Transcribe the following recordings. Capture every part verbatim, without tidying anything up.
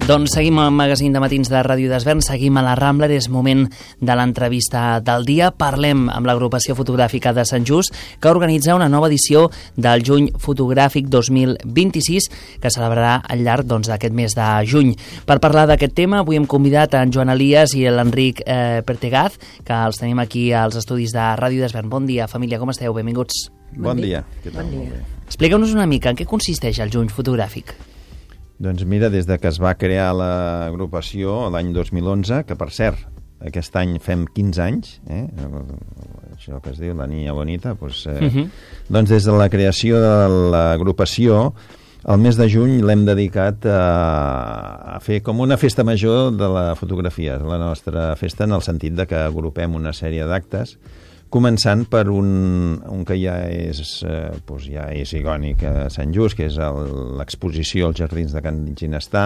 Doncs seguim al magazín de matins de Ràdio d'Esvern, seguim a la Rambla, és moment de l'entrevista del dia. Parlem amb l'agrupació fotogràfica de Sant Just, que organitza una nova edició del Juny Fotogràfic dos mil vint-i-sis, que celebrarà al llarg doncs, d'aquest mes de juny. Per parlar d'aquest tema, avui hem convidat en Joan Elias i l'Enric eh, Pertegaz, que els tenim aquí als estudis de Ràdio d'Esvern. Bon dia, família, com esteu? Benvinguts. Bon, bon dia. dia. Bon dia. Expliqueu-nos una mica en què consisteix el Juny Fotogràfic. Doncs mira, des de que es va crear l'agrupació l'any dos mil onze, que per cert, aquest any fem quinze anys, eh? Això que es diu la Niña Bonita, doncs, eh? uh-huh. doncs des de la creació de l'agrupació, el mes de juny l'hem dedicat a, a fer com una festa major de la fotografia, la nostra festa en el sentit de que agrupem una sèrie d'actes, començant per un, un que ja és, eh, doncs ja és icònic a Sant Just, que és l'exposició als Jardins de Can Ginestà,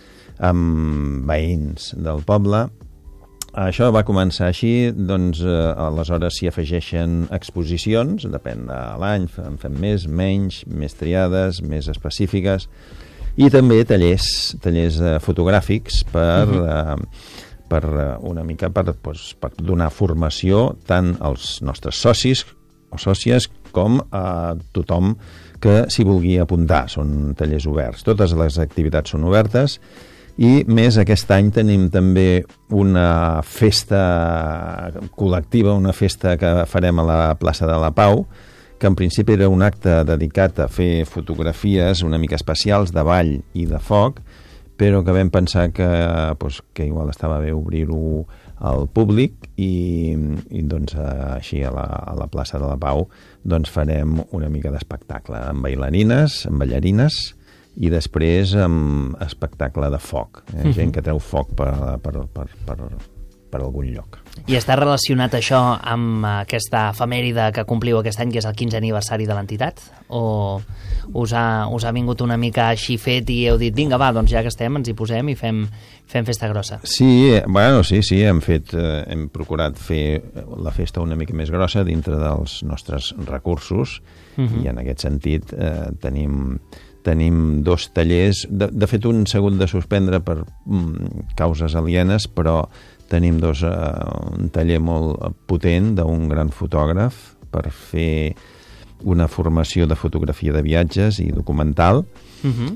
amb veïns del poble. Això va començar així, doncs eh, aleshores s'hi afegeixen exposicions, depèn de l'any, en fem més, menys, més triades, més específiques, i també tallers, tallers eh, fotogràfics per... Uh-huh. eh, per una mica per, doncs, per donar formació tant als nostres socis o sòcies com a tothom que s'hi vulgui apuntar. Són tallers oberts. Totes les activitats són obertes i més aquest any tenim també una festa col·lectiva, una festa que farem a la plaça de la Pau, que en principi era un acte dedicat a fer fotografies una mica especials de ball i de foc, però que vam pensar que, doncs, que igual estava bé obrir-ho al públic i, i doncs, així a la, a la plaça de la Pau doncs farem una mica d'espectacle amb bailarines, amb ballarines i després amb espectacle de foc, eh? Uh-huh. Gent que treu foc per, per, per, per, per algun lloc. I està relacionat això amb aquesta efemèride que compliu aquest any, que és el quinze aniversari de l'entitat? O us ha, us ha vingut una mica així fet i heu dit, vinga, va, doncs ja que estem, ens hi posem i fem, fem festa grossa? Sí, bueno, sí, sí, hem fet, eh, hem procurat fer la festa una mica més grossa dintre dels nostres recursos, uh-huh. i en aquest sentit eh, tenim... tenim dos tallers, de, de fet un s'ha hagut de suspendre per mm, causes alienes, però tenim dos, uh, un taller molt potent d'un gran fotògraf per fer una formació de fotografia de viatges i documental, uh-huh.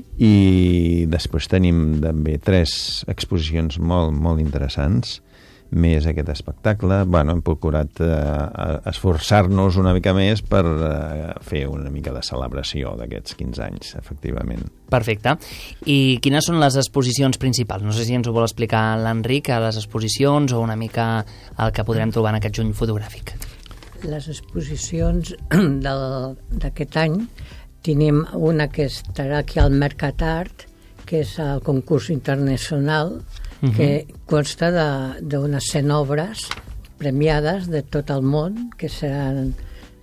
i després tenim també tres exposicions molt, molt interessants, més aquest espectacle. Bueno, hem procurat eh, esforçar-nos una mica més per eh, fer una mica de celebració d'aquests quinze anys, efectivament. Perfecte. I quines són les exposicions principals? No sé si ens ho vol explicar l'Enric, a les exposicions o una mica el que podrem trobar en aquest juny fotogràfic. Les exposicions d'aquest any tenim una que estarà aquí al Mercat Art, que és el concurs internacional, Uh-huh. que consta d'unes cent obres premiades de tot el món, que seran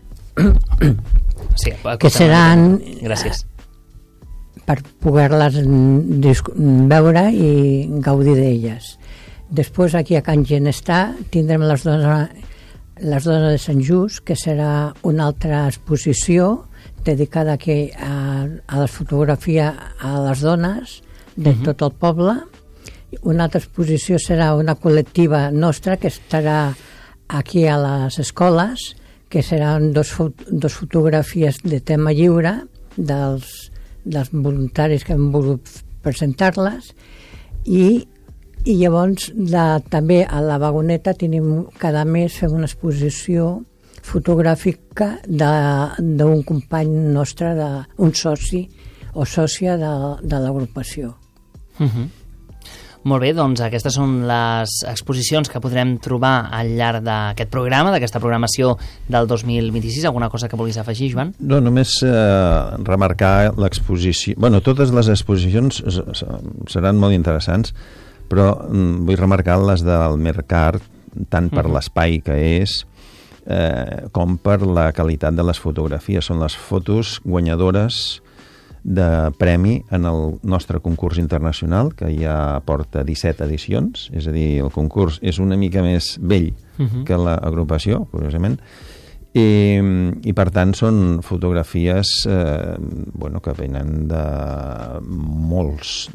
sí, que seran gràcies per poder-les veure i gaudir d'elles. Després aquí a Can Ginestà tindrem les dones, les dones de Sant Just, que serà una altra exposició dedicada aquí a, a la fotografia a les dones de uh-huh. tot el poble. Una altra exposició serà una col·lectiva nostra que estarà aquí a les escoles, que seran dos, dos fotografies de tema lliure dels, dels voluntaris que han volgut presentar-les, i, i llavors de, també a la Vagoneta tenim cada mes fem una exposició fotogràfica d'un company nostre, de, un soci o sòcia de, de l'agrupació. Uh-huh. Molt bé, doncs aquestes són les exposicions que podrem trobar al llarg d'aquest programa, d'aquesta programació del dos mil vint-i-sis. Alguna cosa que vulguis afegir, Joan? No, només eh, remarcar l'exposició... Bueno, totes les exposicions seran molt interessants, però mm, vull remarcar les del Mercat, tant per uh-huh. l'espai que és, eh, com per la qualitat de les fotografies. Són les fotos guanyadores de premi en el nostre concurs internacional, que ja porta disset edicions, és a dir, el concurs és una mica més vell uh-huh. que l'agrupació, curiosament, i, i per tant són fotografies eh, bueno, que venen de molts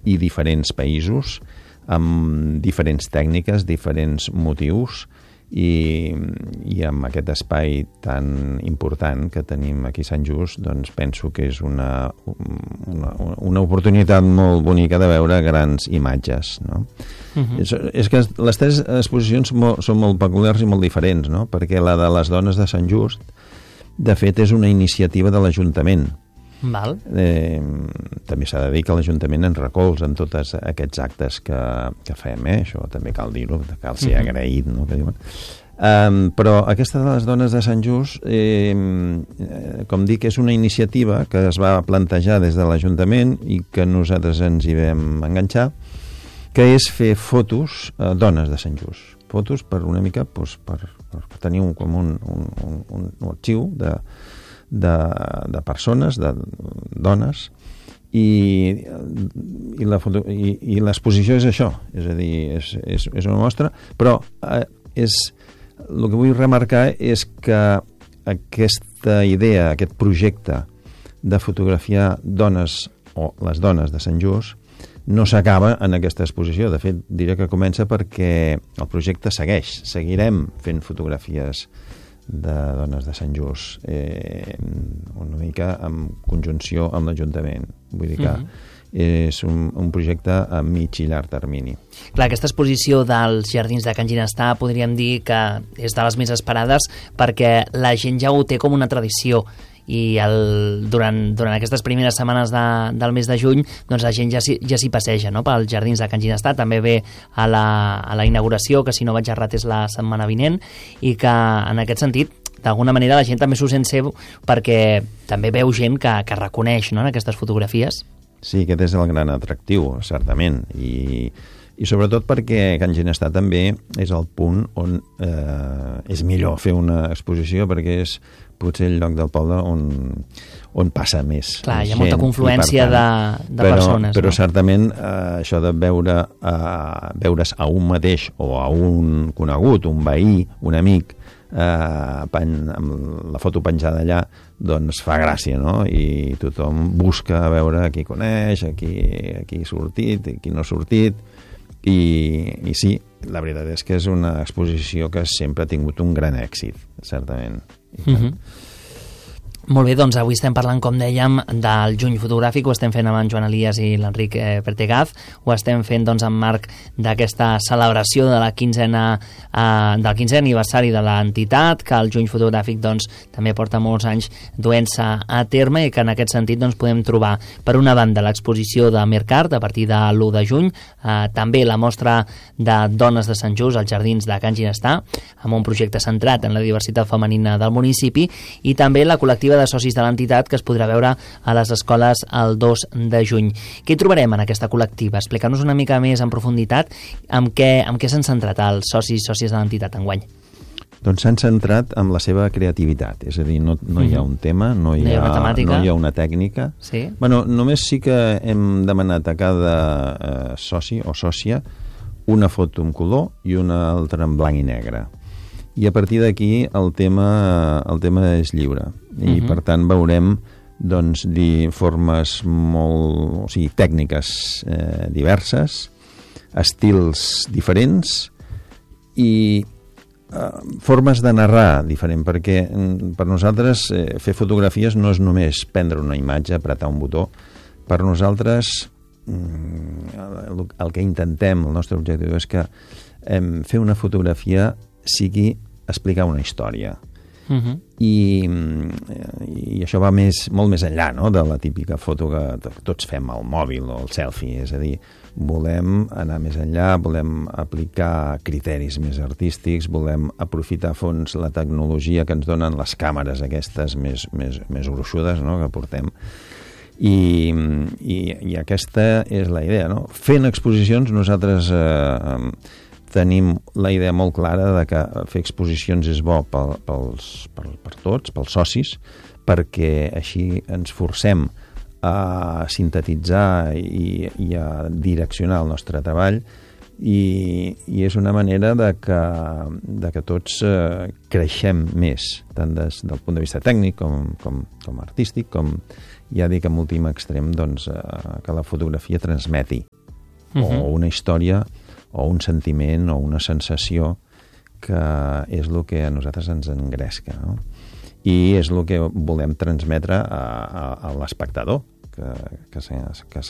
i diferents països, amb diferents tècniques, diferents motius, i, i amb aquest espai tan important que tenim aquí a Sant Just, doncs penso que és una, una, una oportunitat molt bonica de veure grans imatges, no? Uh-huh. és, és que les tres exposicions molt, són molt peculiars i molt diferents, no? Perquè la de les dones de Sant Just, de fet, és una iniciativa de l'Ajuntament. Val. Eh, també s'ha de dir que l'Ajuntament ens recolza en tots aquests actes que, que fem, eh? Això també cal dir-ho, cal ser agraït, no? Que diuen. Um, però aquesta de les dones de Sant Just, eh, com dic, és una iniciativa que es va plantejar des de l'Ajuntament i que nosaltres ens hi vam enganxar, que és fer fotos a dones de Sant Just. Fotos per una mica, doncs, per, per tenir un, com un, un, un, un arxiu de De, de persones, de dones, i, i, la foto, i, i l'exposició és això, és a dir, és, és, és una mostra, però eh, és, el que vull remarcar és que aquesta idea, aquest projecte de fotografiar dones o les dones de Sant Just no s'acaba en aquesta exposició. De fet, diré que comença perquè el projecte segueix. Seguirem fent fotografies de dones de Sant Just, eh, una mica en conjunció amb l'Ajuntament. Vull dir que mm-hmm. és un, un projecte a mig i llarg termini. Clar, aquesta exposició dels Jardins de Can Ginestà podríem dir que és de les més esperades perquè la gent ja ho té com una tradició, i el, durant, durant aquestes primeres setmanes de, del mes de juny doncs la gent ja s'hi ja s'hi passeja, no? Pels Jardins de Can Ginestà. També ve a la, a la inauguració, que si no vaig errat és la setmana vinent, i que en aquest sentit d'alguna manera la gent també s'ho sent seu perquè també veu gent que, que reconeix, no? En aquestes fotografies. Sí, aquest és el gran atractiu, certament, i, i sobretot perquè Can Ginestà també és el punt on eh, és millor fer una exposició, perquè és potser el lloc del poble on, on passa més. Clar, hi ha gent, molta confluència tant, de, de però, persones. Però no? certament eh, això de veure, eh, veure's a un mateix o a un conegut, un veí, un amic, eh, pen, amb la foto penjada allà, doncs fa gràcia, no? I tothom busca veure qui coneix, a qui, a qui ha sortit, a qui no ha sortit, i, i sí, la veritat és que és una exposició que sempre ha tingut un gran èxit, certament. Mm-hmm. Molt bé, doncs avui estem parlant, com dèiem, del juny fotogràfic. Ho estem fent amb en Joan Elias i l'Enric eh, Pertegaz. Ho estem fent doncs en marc d'aquesta celebració de la quinzena, eh, del quinzè aniversari de l'entitat, que el juny fotogràfic doncs també porta molts anys duent-se a terme, i que en aquest sentit doncs podem trobar per una banda l'exposició de Mercart a partir de l'u de juny, eh, també la mostra de dones de Sant Just als Jardins de Can Ginestà, amb un projecte centrat en la diversitat femenina del municipi, i també la col·lectiva de socis de l'entitat que es podrà veure a les escoles el dos de juny. Què hi trobarem en aquesta col·lectiva? Explicar-nos una mica més en profunditat amb què, amb què s'han centrat els socis i sòcies de l'entitat enguany. Doncs s'han centrat en la seva creativitat, és a dir, no, no hi ha un tema, no hi ha, no hi ha, no hi ha una tècnica. Sí? Bueno, només sí que hem demanat a cada eh, soci o sòcia una foto en color i una altra en blanc i negre. I a partir d'aquí el tema, el tema és lliure. I, uh-huh. per tant, veurem doncs, formes molt... O sigui, tècniques eh, diverses, estils diferents i eh, formes de narrar diferent, perquè per nosaltres eh, fer fotografies no és només prendre una imatge, apretar un botó. Per nosaltres el, el que intentem, el nostre objectiu és que eh, fer una fotografia sigui explicar una història. Uh-huh. I, i això va més, molt més enllà, no?, de la típica foto que tots fem al mòbil o el selfie. És a dir, volem anar més enllà, volem aplicar criteris més artístics, volem aprofitar a fons la tecnologia que ens donen les càmeres aquestes més, més, més gruixudes, no?, que portem. I, i, i aquesta és la idea, no? Fent exposicions nosaltres eh, tenim la idea molt clara de que fer exposicions és bo pel, pels, per, per tots, pels socis, perquè així ens forcem a sintetitzar i, i a direccionar el nostre treball, i, i és una manera de que, de que tots eh, creixem més, tant des del punt de vista tècnic com, com, com artístic, com, ja dic en últim extrem doncs, eh, que la fotografia transmeti uh-huh. o una història o un sentiment o una sensació que és el que a nosaltres ens engresca, no? I és el que volem transmetre a, a, a l'espectador, que, que, que,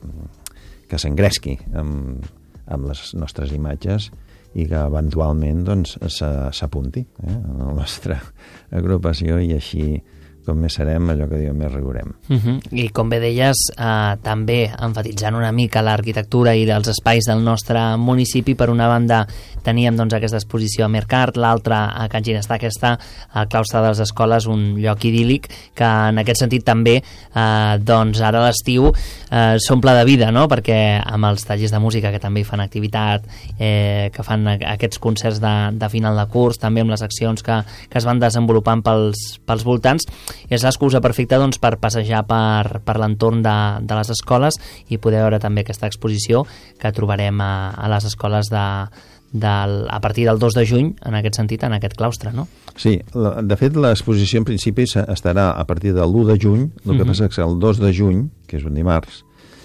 que s'engresqui amb, amb les nostres imatges i que eventualment doncs, s'apunti eh, a la nostra agrupació i així com més serem, allò que diuen, més riurem. Uh-huh. I com bé deies, eh, també enfatitzant una mica l'arquitectura i els espais del nostre municipi, per una banda teníem doncs, aquesta exposició a Mercart, l'altra a Can Ginestà, que està al claustre de les escoles, un lloc idíl·lic, que en aquest sentit també eh, doncs ara a l'estiu eh, s'omple de vida, no? Perquè amb els tallers de música que també hi fan activitat, eh, que fan aquests concerts de, de final de curs, també amb les accions que, que es van desenvolupant pels, pels voltants, és l'excusa perfecta doncs, per passejar per, per l'entorn de, de les escoles i poder veure també aquesta exposició que trobarem a, a les escoles de, del, a partir del dos de juny, en aquest sentit, en aquest claustre, no? Sí, la, de fet l'exposició en principi estarà a partir de l'u de juny, el que uh-huh. passa és que el dos de juny, que és un dimarts,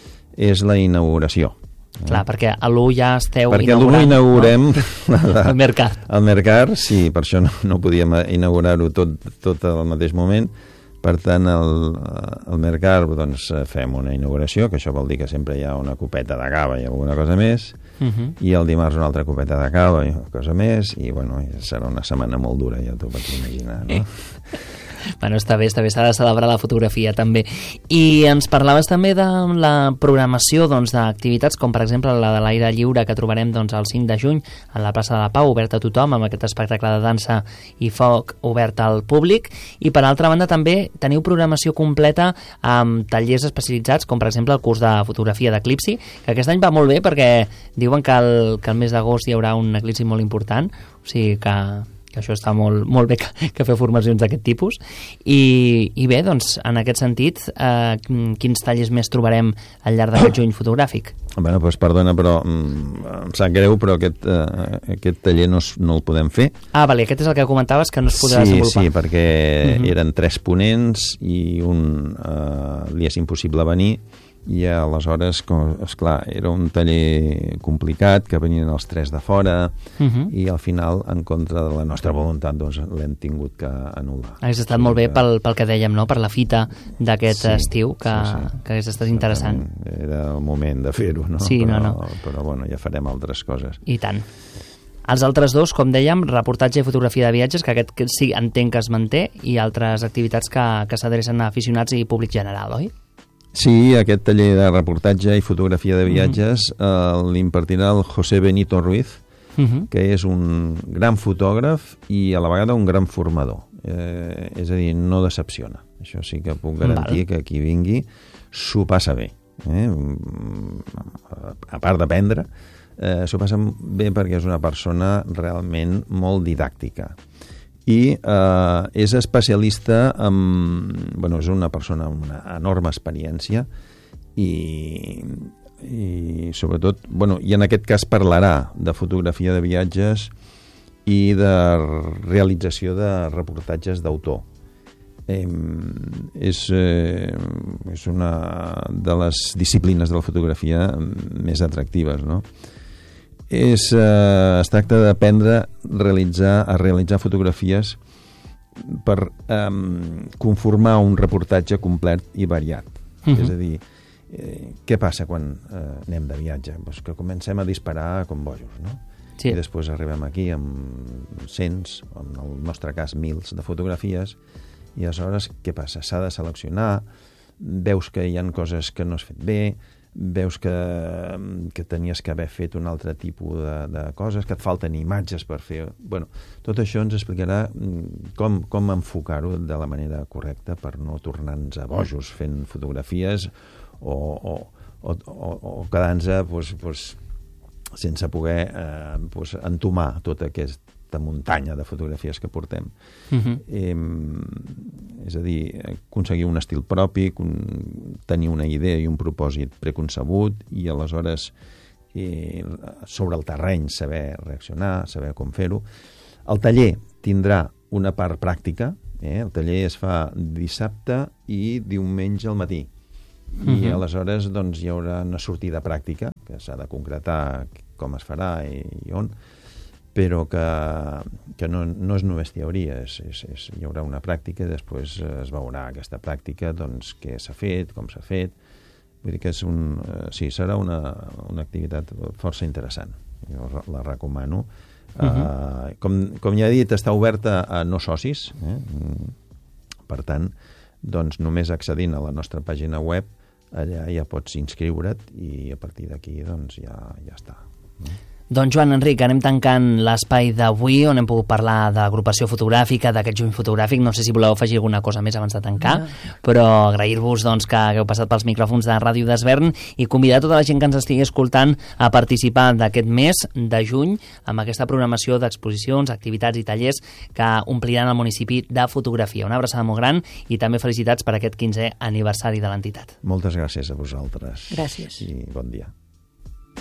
és la inauguració. Clar, perquè a l'u ja esteu perquè inaugurant. Perquè a l'u inaugurem... No? El Mercart. El Mercart, sí, per això no, no podíem inaugurar-ho tot, tot al mateix moment. Per tant, el, el Mercart doncs, fem una inauguració, que això vol dir que sempre hi ha una copeta de cava i alguna cosa més, uh-huh. i el dimarts una altra copeta de cava i una cosa més, i bueno, serà una setmana molt dura, ja t'ho pots imaginar, no? Bueno, està bé, està bé, s'ha de celebrar la fotografia també. I ens parlaves també de la programació doncs, d'activitats com per exemple la de l'aire lliure que trobarem doncs, el cinc de juny a la plaça de la Pau, oberta a tothom, amb aquest espectacle de dansa i foc obert al públic. I per altra banda també teniu programació completa amb tallers especialitzats com per exemple el curs de fotografia d'eclipsi, que aquest any va molt bé perquè diuen que el, que el mes d'agost hi haurà un eclipsi molt important, o sigui que que això està molt, molt bé que, que fer formacions d'aquest tipus i, i bé, doncs en aquest sentit eh, quins tallers més trobarem al llarg d'aquest juny fotogràfic? Bueno, doncs perdona, però mm, em sap greu, però aquest, eh, aquest taller no, no el podem fer. Ah, vale, aquest és el que comentaves que no es podrà sí, desenvolupar. Sí, perquè uh-huh. eren tres ponents i un eh, li és impossible venir i aleshores, com, esclar, era un taller complicat, que venien els tres de fora, uh-huh. i al final, en contra de la nostra voluntat, doncs l'hem tingut que anul·lar. Hauria estat sí, molt bé que... pel, pel que dèiem, no?, per la fita d'aquest sí, estiu, que, sí, sí. que hagués estat interessant. Era el moment de fer-ho, no? Sí, però, no, no. Però, bueno, ja farem altres coses. I tant. Els altres dos, com dèiem, reportatge i fotografia de viatges, que aquest que sí entenc que es manté, i altres activitats que, que s'adrecen a aficionats i públic general, oi? Sí, aquest taller de reportatge i fotografia de viatges uh-huh. eh, l'impartirà el José Benito Ruiz, uh-huh. que és un gran fotògraf i a la vegada un gran formador. Eh, és a dir, no decepciona. Això sí que puc garantir Val. que qui vingui s'ho passa bé. Eh? A part d'aprendre, eh, s'ho passa bé perquè és una persona realment molt didàctica. I eh, és especialista en... Bueno, és una persona amb una enorme experiència i, i sobretot... Bueno, i en aquest cas parlarà de fotografia de viatges i de realització de reportatges d'autor. Eh, és, eh, és una de les disciplines de la fotografia més atractives, no? És, eh, es tracta d'aprendre a realitzar, a realitzar fotografies per eh, conformar un reportatge complet i variat. Uh-huh. És a dir, eh, què passa quan eh, anem de viatge? Pues que comencem a disparar com bojos, no? Sí. I després arribem aquí amb cents, en el nostre cas mils de fotografies, i aleshores què passa? S'ha de seleccionar, veus que hi ha coses que no has fet bé, veus que, que tenies que haver fet un altre tipus de, de coses, que et falten imatges per fer... Bueno, tot això ens explicarà com, com enfocar-ho de la manera correcta per no tornar-nos a bojos fent fotografies o, o, o, o, o quedar-nos pues, pues, sense poder eh, pues, entomar tota aquesta muntanya de fotografies que portem. Uh-huh. Eh, és a dir, aconseguir un estil propi, tenir una idea i un propòsit preconcebut i aleshores eh, sobre el terreny saber reaccionar, saber com fer-ho. El taller tindrà una part pràctica, Eh? El taller es fa dissabte i diumenge al matí. I Uh-huh. aleshores doncs, hi haurà una sortida pràctica, que s'ha de concretar com es farà i, i on, però que, que no, no és només teoria, és, és, és, hi haurà una pràctica i després es veurà aquesta pràctica, doncs, què s'ha fet, com s'ha fet. Vull dir que és un, eh, sí, serà una, una activitat força interessant. Jo la recomano. Uh-huh. Uh, com, com ja he dit, està oberta a no socis, eh? Per tant, doncs només accedint a la nostra pàgina web, allà ja pots inscriure't i a partir d'aquí doncs ja, ja està. Doncs Joan Enric, anem tancant l'espai d'avui on hem pogut parlar de l'agrupació fotogràfica, d'aquest juny fotogràfic. No sé si voleu afegir alguna cosa més abans de tancar, no. Però agrair-vos doncs, que hagueu passat pels micròfons de Ràdio d'Esvern i convidar tota la gent que ens estigui escoltant a participar d'aquest mes de juny amb aquesta programació d'exposicions, activitats i tallers que ompliran el municipi de fotografia. Una abraçada molt gran i també felicitats per aquest quinzè aniversari de l'entitat. Moltes gràcies a vosaltres. Gràcies. I bon dia.